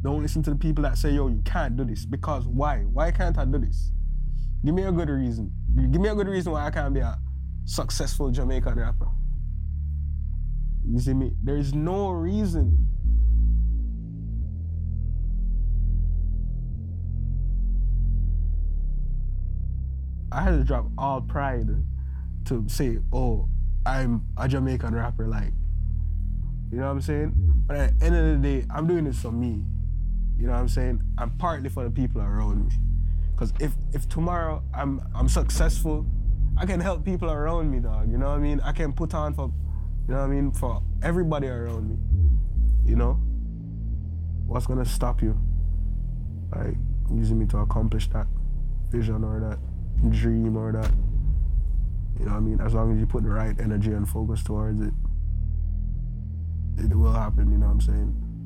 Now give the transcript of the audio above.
Don't listen to the people that say, yo, you can't do this. Because why? Why can't I do this? Give me a good reason. Give me a good reason why I can't be a successful Jamaican rapper. You see me? There is no reason. I had to drop all pride to say, oh, I'm a Jamaican rapper, like, you know what I'm saying? But at the end of the day, I'm doing this for me. You know what I'm saying? I'm partly for the people around me. Because if tomorrow I'm successful, I can help people around me, dog. You know what I mean? I can put on for, you know what I mean, for everybody around me. You know? What's gonna stop you? Like, using me to accomplish that vision or that dream or that, you know what I mean? As long as you put the right energy and focus towards it, it will happen, you know what I'm saying?